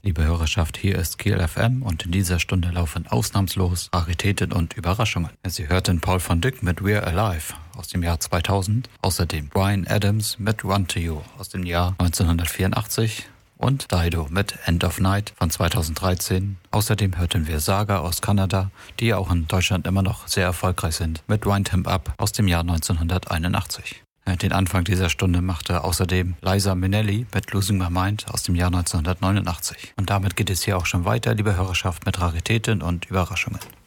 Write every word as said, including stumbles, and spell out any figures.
Liebe Hörerschaft, hier ist Kiel F M und in dieser Stunde laufen ausnahmslos Raritäten und Überraschungen. Sie hörten Paul van Dyk mit We're Alive aus dem Jahr zweitausend, außerdem Bryan Adams mit Run to You aus dem Jahr neunzehnhundertvierundachtzig und Dido mit End of Night von zweitausenddreizehn. Außerdem hörten wir Saga aus Kanada, die auch in Deutschland immer noch sehr erfolgreich sind, mit Wind Him Up aus dem Jahr neunzehnhunderteinundachtzig. Den Anfang dieser Stunde machte außerdem Liza Minnelli mit Losing My Mind aus dem Jahr neunzehnhundertneunundachtzig. Und damit geht es hier auch schon weiter, liebe Hörerschaft, mit Raritäten und Überraschungen.